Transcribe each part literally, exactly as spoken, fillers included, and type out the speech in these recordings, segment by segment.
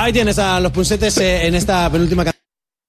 Ahí tienes a los Punsetes eh, en esta penúltima canción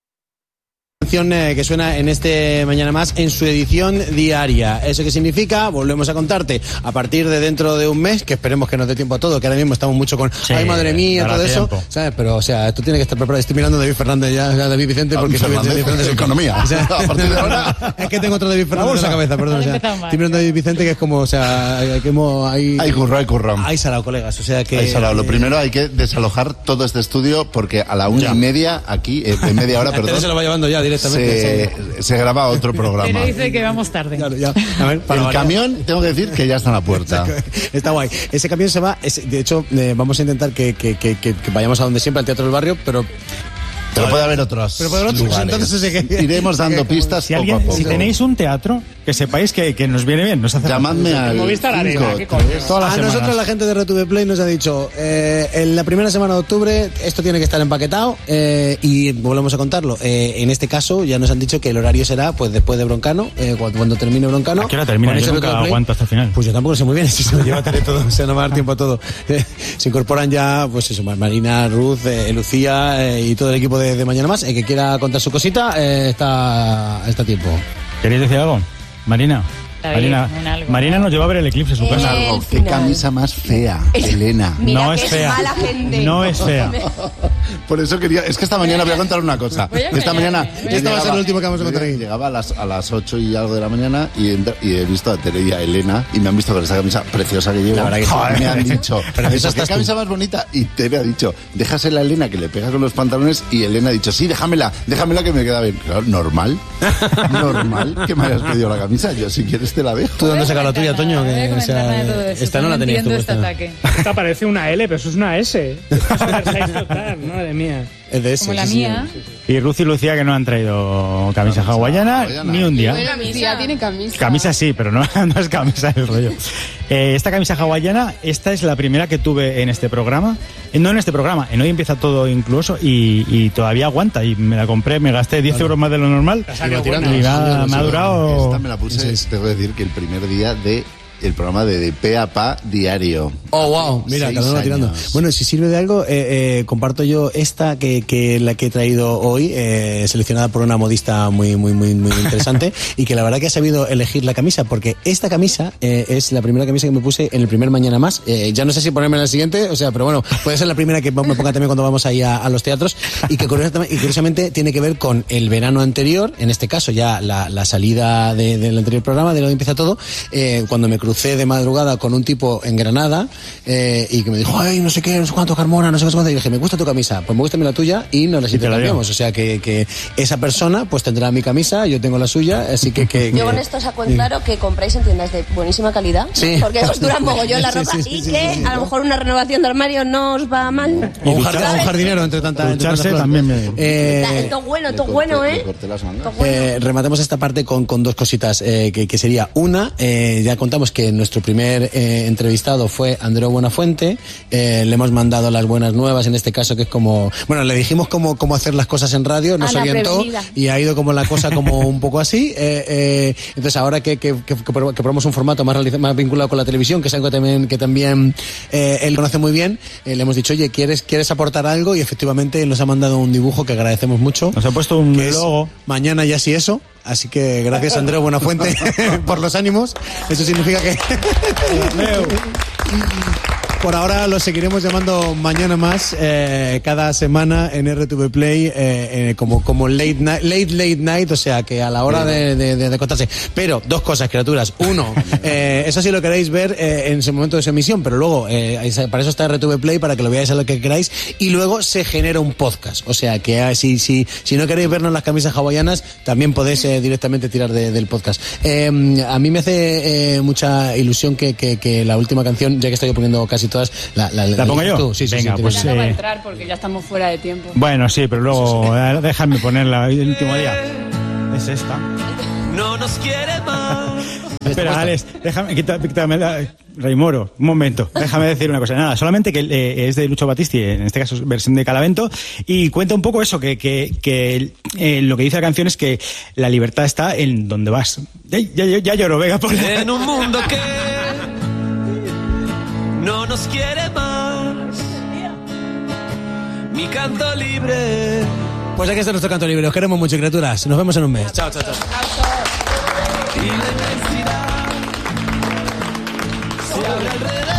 que suena en este Mañana Más en su edición diaria. ¿Eso qué significa? Volvemos a contarte a partir de dentro de un mes, que esperemos que nos dé tiempo a todo, que ahora mismo estamos mucho con sí, ay madre mía, todo tiempo. Eso, ¿sabes? Pero o sea, tú tienes que estar preparado. Estoy mirando a David Fernández ya, a David Vicente, porque estoy viendo David Fernández de economía. O sea, a partir de ahora es que tengo otro David Fernández en la cabeza, perdón. O sea, estoy mirando a David Vicente, que es como, o sea, que hemos ahí hay curro, hay curro. Hay salado, colegas, o sea que hay salado. Lo primero hay que desalojar todo este estudio porque a la una ya. y media aquí, eh, de media hora, perdón. Se lo va llevando ya directamente. Se... se graba otro programa. Pero dice que vamos tarde. Claro, ya. A ver, para el variar. camión, tengo que decir que ya está en la puerta. Está guay. Ese camión se va, es, de hecho, eh, vamos a intentar que, que, que, que, que vayamos a donde siempre, al Teatro del Barrio, pero... Pero puede haber otros pero puede haber otros lugares. Entonces, ese que, iremos dando que, pistas si poco alguien, a poco. Si tenéis un teatro, que sepáis que, que nos viene bien. Nos hace llamadme al Movistar Arena, ¿qué coño? A nosotros la gente de R T V Play nos ha dicho eh, en la primera semana de octubre esto tiene que estar empaquetado eh, y volvemos a contarlo. Eh, en este caso ya nos han dicho que el horario será pues después de Broncano, eh, cuando, cuando termine Broncano. ¿A qué hora termina? Yo nunca aguanto hasta el final. Pues yo tampoco sé muy bien si se lo lleva a tener todo, o sea, no va a dar tiempo a todo. Eh, se incorporan ya, pues eso, Marina, Ruth, eh, Lucía eh, y todo el equipo de, de Mañana Más. El que quiera contar su cosita eh, está, está a tiempo. ¿Queréis decir algo? Marina. Marina, Marina nos lleva a ver el eclipse en su casa. Algo. Qué camisa más fea, Elena. Mira no que es fea. Es mala gente. No es fea. Por eso quería. Es que esta mañana voy a contar una cosa. Esta mañana. Esta va a ser el último que vamos a contar aquí. Llegaba a las, a las ocho y algo de la mañana y, y he visto a Tere y a Elena y me han visto con esa camisa preciosa que llevo. La verdad que joder, me han dicho. Pero eso, ¿qué camisa más bonita? Y Tere ha dicho, déjasela a Elena que le pega con los pantalones y Elena ha dicho, sí, déjamela, déjamela que me queda bien. Claro, normal. Normal que me hayas pedido la camisa. Yo si quieres te la dejo. Saca la tuya, Toño, que o sea, esta no la tenías tú. Este ataque. Esta parece una L, pero eso es una S. Es oversize total, madre mía. Es de ese, como la sí, mía. Sí, sí. Y Ruth y Lucía que no han traído camisa, camisa hawaiana, hawaiana ni un día. Bueno, Lucía tiene camisa. Camisa sí, pero no, no es camisa el rollo. Eh, esta camisa hawaiana, esta es la primera que tuve en este programa. Eh, no en este programa, en Hoy Empieza Todo Incluso y, y todavía aguanta. Y me la compré, me gasté diez euros más de lo normal. Y me ha, me ha durado... Esta me la puse, sí. Tengo que decir que el primer día de... el programa de, de Pe a Pa diario. Oh, wow, mira, cada uno tirando. Bueno, si sirve de algo, eh, eh, comparto yo esta que, que la que he traído hoy, eh, seleccionada por una modista muy, muy, muy, muy interesante y que la verdad que ha sabido elegir la camisa, porque esta camisa eh, es la primera camisa que me puse en el primer Mañana Más. Eh, ya no sé si ponerme en la siguiente, o sea, pero bueno, puede ser la primera que me ponga también cuando vamos ahí a, a los teatros y que curiosamente, y curiosamente tiene que ver con el verano anterior, en este caso ya la, la salida de, del anterior programa, de Hoy Empieza Todo, eh, cuando me crucé de madrugada con un tipo en Granada eh, y que me dijo, ay, no sé qué, no sé cuánto, Carmona, no sé cuánto, y dije, me gusta tu camisa, pues me gusta la tuya y nos las intercambiamos, o sea que, que esa persona pues tendrá mi camisa, yo tengo la suya, así que... que yo que, con esto saco en claro que compráis en tiendas de buenísima calidad, sí. porque os dura mogollón la ropa sí, sí, sí, y sí, que sí, sí, a lo mejor una renovación de armario no os va mal. O un, jard un jardinero entre tanta... Ducharse también me... Eh, todo bueno, todo bueno, ¿eh? eh rematemos esta parte con, con dos cositas, eh, que, que sería una, eh, ya contamos que nuestro primer... Eh, entrevistado fue Andreu Buenafuente, eh, le hemos mandado las buenas nuevas en este caso, que es como, bueno, le dijimos cómo, cómo hacer las cosas en radio, nos orientó prevenida. Y ha ido como la cosa como un poco así, eh, eh, entonces ahora que, que, que, que probamos un formato más, más vinculado con la televisión, que es algo también, que también eh, él conoce muy bien, eh, le hemos dicho, oye, ¿quieres, ¿quieres aportar algo? Y efectivamente nos ha mandado un dibujo que agradecemos mucho. Nos ha puesto un logo. Mañana ya sí eso. Así que gracias, Andreu Buenafuente, por los ánimos. Eso significa que... Por ahora lo seguiremos llamando Mañana Más, eh, cada semana en R T V Play, eh, eh, como, como late, night, late, late night, o sea que a la hora de, de, de, de acostarse. Pero dos cosas, criaturas. Uno, eh, eso sí lo queréis ver eh, en ese momento de su emisión, pero luego, eh, para eso está R T V Play, para que lo veáis a lo que queráis. Y luego se genera un podcast. O sea que eh, si, si, si no queréis vernos las camisas hawaianas, también podéis eh, directamente tirar de, del podcast. Eh, a mí me hace eh, mucha ilusión que, que, que la última canción, ya que estoy poniendo casi todas, la, la, ¿La, la pongo yo? Tú. Sí, sí, venga, sí, pues ya eh... no va a entrar porque ya estamos fuera de tiempo. Bueno, sí, pero luego sí, sí. déjame ponerla el último día. Es esta. No nos quiere más. Espera, Alex, déjame, quítame, quítame la, Raimoro, un momento, déjame decir una cosa. Nada, solamente que eh, es de Lucho Battisti, en este caso es versión de Calavento, y cuenta un poco eso, que, que, que eh, lo que dice la canción es que la libertad está en donde vas. Ya, ya, ya lloro, venga, por en un mundo que no nos quiere más, mi canto libre. Pues aquí está nuestro canto libre. Os queremos mucho, criaturas. Nos vemos en un mes. Chao, chao, chao. Y la inmensidad se abre alrededor.